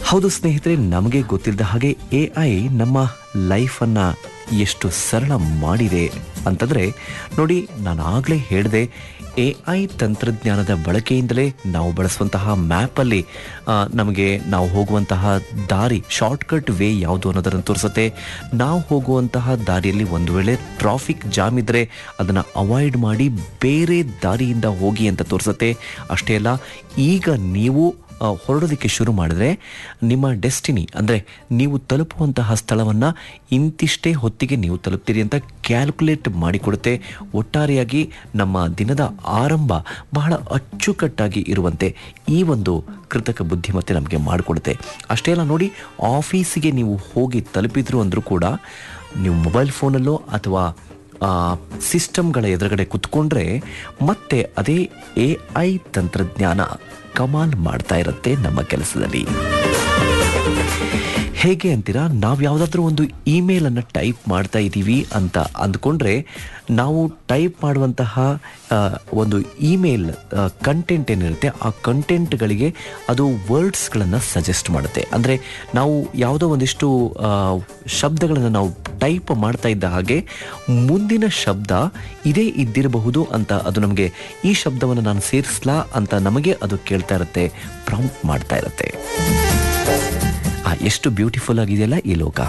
ಹೌದು ಸ್ನೇಹಿತರೆ, ನಮಗೆ ಗೊತ್ತಿಲ್ಲದ ಹಾಗೆ AI ನಮ್ಮ ಲೈಫನ್ನು ಎಷ್ಟು ಸರಳ ಮಾಡಿದೆ ಅಂತಂದರೆ ನೋಡಿ, ನಾನು ಆಗಲೇ ಹೇಳಿದೆ, AI ತಂತ್ರಜ್ಞಾನದ ಬಳಕೆಯಿಂದಲೇ ನಾವು ಬಳಸುವಂತಹ ಮ್ಯಾಪಲ್ಲಿ ನಮಗೆ ನಾವು ಹೋಗುವಂತಹ ದಾರಿ, ಶಾರ್ಟ್ಕಟ್ ವೇ ಯಾವುದು ಅನ್ನೋದನ್ನು ತೋರಿಸುತ್ತೆ. ನಾವು ಹೋಗುವಂತಹ ದಾರಿಯಲ್ಲಿ ಒಂದು ವೇಳೆ ಟ್ರಾಫಿಕ್ ಜಾಮ್ ಇದ್ದರೆ ಅದನ್ನು ಅವಾಯ್ಡ್ ಮಾಡಿ ಬೇರೆ ದಾರಿಯಿಂದ ಹೋಗಿ ಅಂತ ತೋರಿಸುತ್ತೆ. ಅಷ್ಟೇ ಅಲ್ಲ, ಈಗ ನೀವು ಹೊರಡೋದಕ್ಕೆ ಶುರು ಮಾಡಿದ್ರೆ ನಿಮ್ಮ ಡೆಸ್ಟಿನಿ ಅಂದರೆ ನೀವು ತಲುಪುವಂತಹ ಸ್ಥಳವನ್ನು ಇಂತಿಷ್ಟೇ ಹೊತ್ತಿಗೆ ನೀವು ತಲುಪ್ತೀರಿ ಅಂತ ಕ್ಯಾಲ್ಕುಲೇಟ್ ಮಾಡಿಕೊಡುತ್ತೆ. ಒಟ್ಟಾರೆಯಾಗಿ ನಮ್ಮ ದಿನದ ಆರಂಭ ಬಹಳ ಅಚ್ಚುಕಟ್ಟಾಗಿ ಇರುವಂತೆ ಈ ಒಂದು ಕೃತಕ ಬುದ್ಧಿಮತ್ತೆ ನಮಗೆ ಮಾಡಿಕೊಡುತ್ತೆ. ಅಷ್ಟೇ ಅಲ್ಲ ನೋಡಿ, ಆಫೀಸಿಗೆ ನೀವು ಹೋಗಿ ತಲುಪಿದ್ರು ಅಂದರೂ ಕೂಡ ನೀವು ಮೊಬೈಲ್ ಫೋನಲ್ಲೋ ಅಥವಾ ಸಿಸ್ಟಮ್ಗಳ ಎದುರುಗಡೆ ಕುತ್ಕೊಂಡ್ರೆ ಮತ್ತೆ ಅದೇ AI ತಂತ್ರಜ್ಞಾನ ಕಮಾಲ್ ಮಾಡ್ತಾ ಇರುತ್ತೆ ನಮ್ಮ ಕೆಲಸದಲ್ಲಿ. ಹೇಗೆ ಅಂತೀರಾ? ನಾವು ಯಾವುದಾದ್ರೂ ಒಂದು ಇಮೇಲನ್ನು ಟೈಪ್ ಮಾಡ್ತಾ ಇದ್ದೀವಿ ಅಂತ ಅಂದ್ಕೊಂಡ್ರೆ ನಾವು ಟೈಪ್ ಮಾಡುವಂತಹ ಒಂದು ಇಮೇಲ್ ಕಂಟೆಂಟ್ ಏನಿರುತ್ತೆ, ಆ ಕಂಟೆಂಟ್ಗಳಿಗೆ ಅದು ವರ್ಡ್ಸ್ಗಳನ್ನು ಸಜೆಸ್ಟ್ ಮಾಡುತ್ತೆ. ಅಂದರೆ ನಾವು ಯಾವುದೋ ಒಂದಿಷ್ಟು ಶಬ್ದಗಳನ್ನು ನಾವು ಟೈಪ್ ಮಾಡ್ತಾ ಇದ್ದ ಹಾಗೆ ಮುಂದಿನ ಶಬ್ದ ಇದೇ ಇದ್ದಿರಬಹುದು ಅಂತ ಅದು ನಮಗೆ ಈ ಶಬ್ದವನ್ನು ನಾನು ಸೇರಿಸ್ಲಾ ಅಂತ ನಮಗೆ ಅದು ಕೇಳ್ತಾ ಇರುತ್ತೆ, ಪ್ರಾಂಪ್ಟ್ ಮಾಡ್ತಾ ಇರುತ್ತೆ. ಎಷ್ಟು ಬ್ಯೂಟಿಫುಲ್ ಆಗಿದೆಯಲ್ಲ ಈ ಲೋಕ.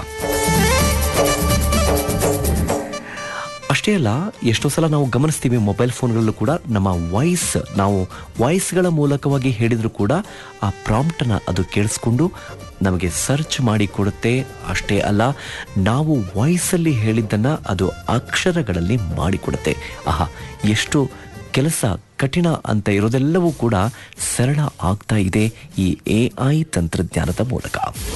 ಅಷ್ಟೇ ಅಲ್ಲ, ಎಷ್ಟೋ ಸಲ ನಾವು ಗಮನಿಸ್ತೀವಿ ಮೊಬೈಲ್ ಫೋನ್ಗಳಲ್ಲೂ ಕೂಡ ನಮ್ಮ ನಾವು ವಾಯ್ಸ್ಗಳ ಮೂಲಕವಾಗಿ ಹೇಳಿದರೂ ಕೂಡ ಆ ಪ್ರಾಂಪ್ಟನ್ನು ಅದು ಕೇಳಿಸ್ಕೊಂಡು ನಮಗೆ ಸರ್ಚ್ ಮಾಡಿ ಕೊಡುತ್ತೆ. ಅಷ್ಟೇ ಅಲ್ಲ, ನಾವು ವಾಯ್ಸಲ್ಲಿ ಹೇಳಿದ್ದನ್ನು ಅದು ಅಕ್ಷರಗಳಲ್ಲಿ ಮಾಡಿಕೊಡುತ್ತೆ. ಆಹಾ, ಎಷ್ಟು ಕೆಲಸ ಕಠಿಣ ಅಂತ ಇರೋದೆಲ್ಲವೂ ಕೂಡ ಸರಳ ಆಗ್ತಾ ಇದೆ ಈ AI ತಂತ್ರಜ್ಞಾನದ ಮೂಲಕ.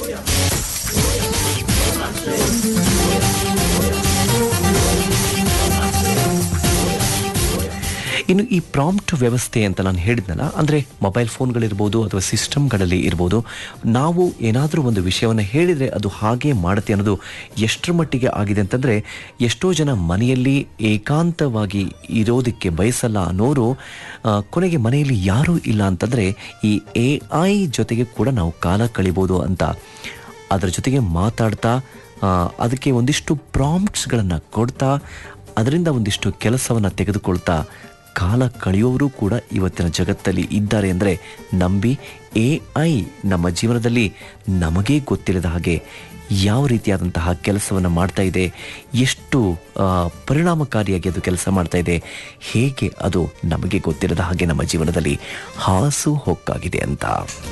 ಇನ್ನು ಈ ಪ್ರಾಂಪ್ಟ್ ವ್ಯವಸ್ಥೆ ಅಂತ ನಾನು ಹೇಳಿದ್ನಲ್ಲ, ಅಂದರೆ ಮೊಬೈಲ್ ಫೋನ್ಗಳಿರ್ಬೋದು ಅಥವಾ ಸಿಸ್ಟಮ್ಗಳಲ್ಲಿ ಇರ್ಬೋದು, ನಾವು ಏನಾದರೂ ಒಂದು ವಿಷಯವನ್ನು ಹೇಳಿದರೆ ಅದು ಹಾಗೆ ಮಾಡುತ್ತೆ ಅನ್ನೋದು ಎಷ್ಟರ ಮಟ್ಟಿಗೆ ಆಗಿದೆ ಅಂತಂದರೆ, ಎಷ್ಟೋ ಜನ ಮನೆಯಲ್ಲಿ ಏಕಾಂತವಾಗಿ ಇರೋದಕ್ಕೆ ಬಯಸಲ್ಲ ಅನ್ನೋರು ಕೊನೆಗೆ ಮನೆಯಲ್ಲಿ ಯಾರೂ ಇಲ್ಲ ಅಂತಂದರೆ ಈ AI ಜೊತೆಗೆ ಕೂಡ ನಾವು ಕಾಲ ಕಳಿಬೋದು ಅಂತ ಅದರ ಜೊತೆಗೆ ಮಾತಾಡ್ತಾ ಅದಕ್ಕೆ ಒಂದಿಷ್ಟು ಪ್ರಾಂಪ್ಟ್ಸ್ಗಳನ್ನು ಕೊಡ್ತಾ ಅದರಿಂದ ಒಂದಿಷ್ಟು ಕೆಲಸವನ್ನು ತೆಗೆದುಕೊಳ್ತಾ ಕಾಲ ಕಳೆಯೋರು ಕೂಡ ಇವತ್ತಿನ ಜಗತ್ತಲ್ಲಿ ಇದ್ದಾರೆ ಅಂದರೆ ನಂಬಿ. AI ನಮ್ಮ ಜೀವನದಲ್ಲಿ ನಮಗೇ ಗೊತ್ತಿಲ್ಲದ ಹಾಗೆ ಯಾವ ರೀತಿಯಾದಂತಹ ಕೆಲಸವನ್ನು ಮಾಡ್ತಾ ಇದೆ, ಎಷ್ಟು ಪರಿಣಾಮಕಾರಿಯಾಗಿ ಅದು ಕೆಲಸ ಮಾಡ್ತಾ ಇದೆ, ಹೇಗೆ ಅದು ನಮಗೆ ಗೊತ್ತಿಲ್ಲದ ಹಾಗೆ ನಮ್ಮ ಜೀವನದಲ್ಲಿ ಹಾಸು ಹೊಕ್ಕಾಗಿದೆ ಅಂತ.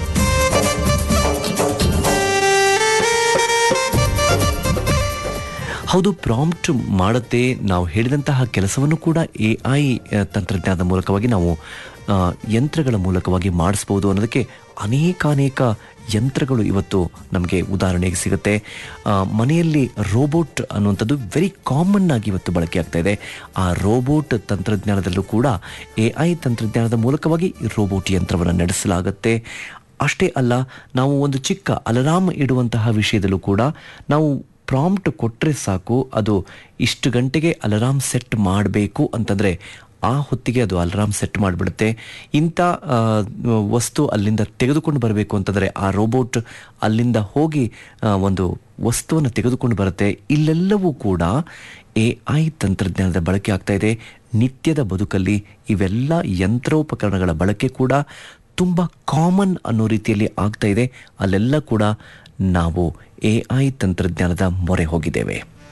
ಹೌದು, ಪ್ರಾಂಪ್ಟ್ ಮಾಡುತ್ತೆ. ನಾವು ಹೇಳಿದಂತಹ ಕೆಲಸವನ್ನು ಕೂಡ AI ತಂತ್ರಜ್ಞಾನದ ಮೂಲಕವಾಗಿ ನಾವು ಯಂತ್ರಗಳ ಮೂಲಕವಾಗಿ ಮಾಡಿಸ್ಬೋದು ಅನ್ನೋದಕ್ಕೆ ಅನೇಕ ಯಂತ್ರಗಳು ಇವತ್ತು ನಮಗೆ ಉದಾಹರಣೆಗೆ ಸಿಗುತ್ತೆ. ಮನೆಯಲ್ಲಿ ರೋಬೋಟ್ ಅನ್ನುವಂಥದ್ದು ವೆರಿ ಕಾಮನ್ ಆಗಿ ಇವತ್ತು ಬಳಕೆ ಆಗ್ತಾ ಇದೆ. ಆ ರೋಬೋಟ್ ತಂತ್ರಜ್ಞಾನದಲ್ಲೂ ಕೂಡ AI ತಂತ್ರಜ್ಞಾನದ ಮೂಲಕವಾಗಿ ರೋಬೋಟ್ ಯಂತ್ರವನ್ನು ನಡೆಸಲಾಗುತ್ತೆ. ಅಷ್ಟೇ ಅಲ್ಲ, ನಾವು ಒಂದು ಚಿಕ್ಕ ಅಲಾರಾಮ್ ಇಡುವಂತಹ ವಿಷಯದಲ್ಲೂ ಕೂಡ ನಾವು ಪ್ರಾಂಪ್ಟ್ ಕೊಟ್ಟರೆ ಸಾಕು, ಅದು ಇಷ್ಟು ಗಂಟೆಗೆ ಅಲಾರಾಮ್ ಸೆಟ್ ಮಾಡಬೇಕು ಅಂತಂದರೆ ಆ ಹೊತ್ತಿಗೆ ಅದು ಅಲಾರಾಮ್ ಸೆಟ್ ಮಾಡಿಬಿಡುತ್ತೆ. ಇಂಥ ವಸ್ತು ಅಲ್ಲಿಂದ ತೆಗೆದುಕೊಂಡು ಬರಬೇಕು ಅಂತಂದರೆ ಆ ರೋಬೋಟ್ ಅಲ್ಲಿಂದ ಹೋಗಿ ಒಂದು ವಸ್ತುವನ್ನು ತೆಗೆದುಕೊಂಡು ಬರುತ್ತೆ. ಇಲ್ಲೆಲ್ಲವೂ ಕೂಡ AI ತಂತ್ರಜ್ಞಾನದ ಬಳಕೆ ಆಗ್ತಾ ಇದೆ. ನಿತ್ಯದ ಬದುಕಲ್ಲಿ ಇವೆಲ್ಲ ಯಂತ್ರೋಪಕರಣಗಳ ಬಳಕೆ ಕೂಡ ತುಂಬ ಕಾಮನ್ ಅನ್ನೋ ರೀತಿಯಲ್ಲಿ ಆಗ್ತಾ ಇದೆ. ಅಲ್ಲೆಲ್ಲ ಕೂಡ ನಾವು AI ತಂತ್ರಜ್ಞಾನದ ಮೊರೆ ಹೋಗಿದ್ದೇವೆ.